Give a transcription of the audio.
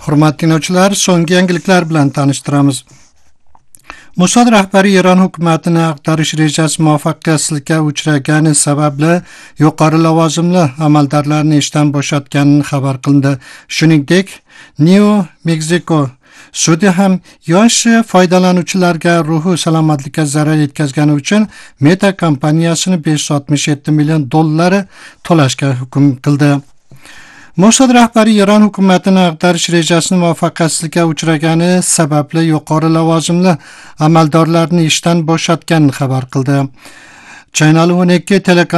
Hurmatli dinləyicilər, so'nggi yangiliklar bilan tanishtiramiz. Mossad rahbari Eron hukumatini ag'darish rejasi muvaffaqiyatsizlikka uchragani sababli yuqori lavozimli amaldorlarni ishdan bo'shatganini xabar qildi. Shuningdek, New Mexico sudi ham yosh foydalanuvchilarga ruhiy salomatlikka zarar yetkazgani uchun Meta kompaniyasini $567 million to'lashga hukm qildi. Mossad rahbari Eron hukumatini ag'darish rejasini muvaffaqiyatsizlikka uchragani sababli yuqori lavozimli amaldorlarni ishdan bo'shatganini xabar qildi. Channel 12